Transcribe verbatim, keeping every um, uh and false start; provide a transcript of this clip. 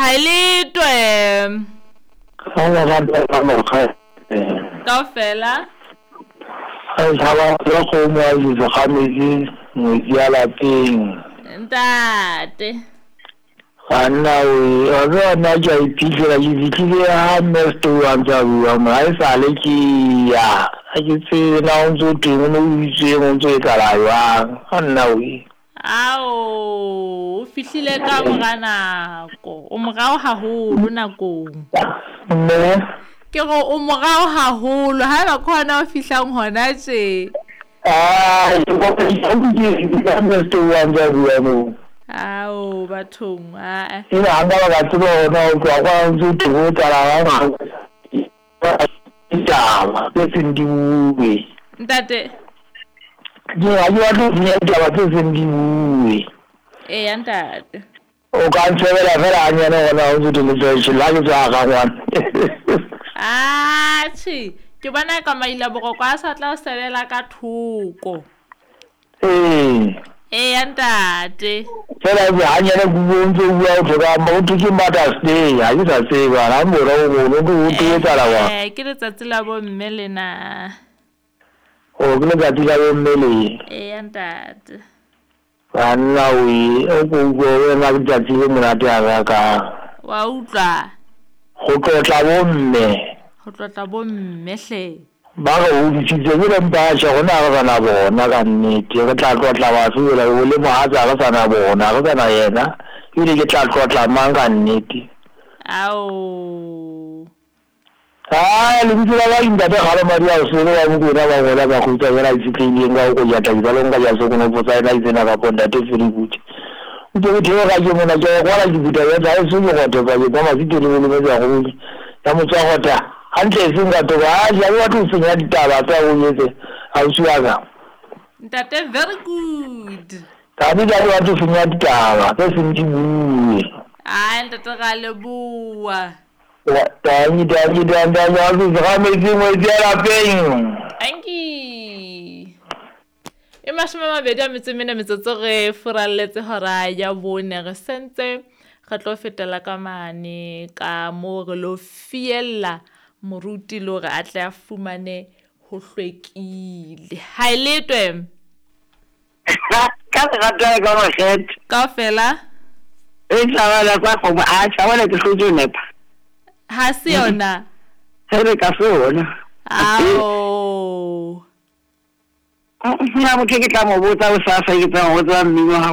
Hai letwe. Ana ga ba ka mo kha. Kaofela. Ai tshaba go go mo a di ga medi mo dia la teng. Ntate. Ana o ro na ja ipitla di di ha mesto wa tsabu ma e sa le ki ya. A ke tse na o ntse teng mo o itse mo ntse ka la ya. Ana o. Ao, o fihlile ka mora nako. O morao haholo nakong. Ne. Ke go o morao haholo ha ba khona o fihlang hona tje. Ah, ke go ke di ka mesto wa tsabu ya mo. Ao, bathong a. Ina anga ba tlo no kwa kwa ntse teng tsala ga. Ntaba ke sindimwe. Ntate. Ke a yo a tlo ntaba ke sindimwe. Eh ntate. O ka tsebela fela anya no na o ntse mo tse la ke tsa ga gwa. Ah, tshi, ke bona ka maila boko kwa sa tla o sebela ka thoko. Eh. Eh ntate. Fela ke anya na go ntse bua o tloga mo tuki Mother's Day ha ke sa tseba la mo ro go no go tse tsala wa. Eh, ke letsatsi la bo mme lena. O ke letsatsi la bo mme le. Eh ntate. Ana wi o go go na ke tsatsi le monate a ka. Wa utlwa. Go tlotla bo mme. Go tlotla bo mme hle. Ba go ditse ke le mpasha gona ga na bona ka nnete ke tla tlotla ba fela o le mohatsa ga sana bona ga kana yena ile ke tla tlotla mang ka nnete. Ao. Ah, le bitla ba inda ba gala mari a se ba mo dira ba gola ba go tsaya la ditsheng nga go ja tla ba longa ja se go no botsa ina tsena ga ponda te firi buti. O te ke ga ke mona ke go la dibuta ya ga se go go te ba ke ba ma se dire le ba go ya mo tswa go ta hantle se nga to ga ja wa tu senya ditaba tsa go yetse a o tswa. Ntate very good. Ka di ga wa tu senya ditaba tse se ntibue. Ah, ntate ga le bua. Wa tani tani tani ya go ga me di mo di la peng. Anki. E mashome mabedi a metso mena metsotso re furalletse hora ya bone re sentse re tlo fetela ka mane ka mo re lo fiella moruti lo re a tle a fumane ho hlwekile. Hai letwe. Ka ga tla ga mo set. Kaofela. E tla la kwa go a tsa wala ke hlotse nepa. Ha se yona. Hele ka sona. Ao. Na mo ke ke tla mo botsa o sa sa ke tla mo botsa mmino.